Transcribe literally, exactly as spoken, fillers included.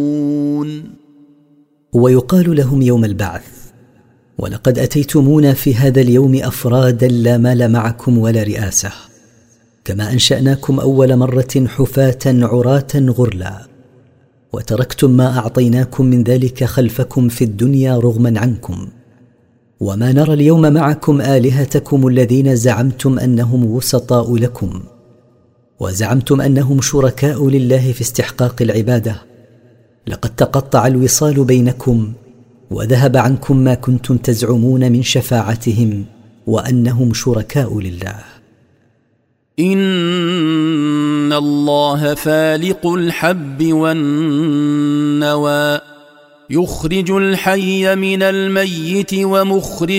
ويقال لهم يوم البعث: ولقد أتيتمونا في هذا اليوم أفرادا لا مال معكم ولا رئاسة، كما أنشأناكم أول مرة حفاة عراة غرلا، وتركتم ما أعطيناكم من ذلك خلفكم في الدنيا رغما عنكم، وما نرى اليوم معكم آلهتكم الذين زعمتم أنهم وسطاء لكم، وزعمتم أنهم شركاء لله في استحقاق العبادة. لقد تقطع الوصال بينكم، وذهب عنكم ما كنتم تزعمون من شفاعتهم وأنهم شركاء لله. إن الله فالق الحب والنوى، يخرج الحي من الميت ومخرج